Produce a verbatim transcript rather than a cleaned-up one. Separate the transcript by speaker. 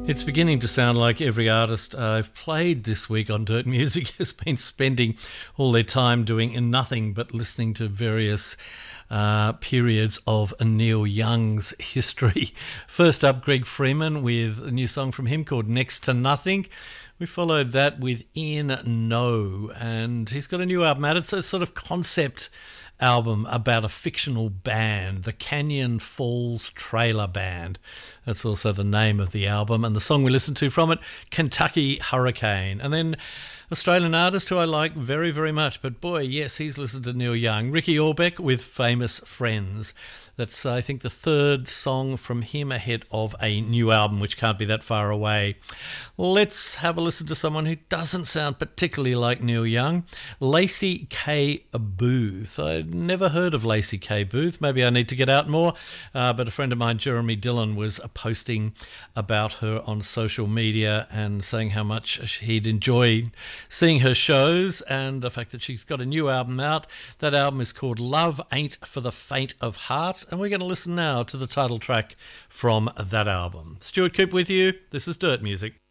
Speaker 1: It's beginning to sound like every artist I've played this week on Dirt Music has been spending all their time doing nothing but listening to various uh, periods of Neil Young's history. First up, Greg Freeman with a new song from him called Next to Nothing. We followed that with Ian No, and he's got a new album out. It's a sort of concept album about a fictional band, the Canyon Falls Trailer Band. That's also the name of the album, and the song we listened to from it, Kentucky Hurricane. And then Australian artist who I like very, very much, but boy, yes, he's listened to Neil Young, Ricky Orbeck with Famous Friends. That's, I think, the third song from him ahead of a new album, which can't be that far away. Let's have a listen to someone who doesn't sound particularly like Neil Young, Lacey K. Booth. I'd never heard of Lacey K. Booth. Maybe I need to get out more, uh, but a friend of mine, Jeremy Dillon, was posting about her on social media and saying how much he'd enjoyed seeing her shows and the fact that she's got a new album out. That album is called Love Ain't for the Faint of Heart, and we're going to listen now to the title track from that album. Stuart Coop with you. This is Dirt Music.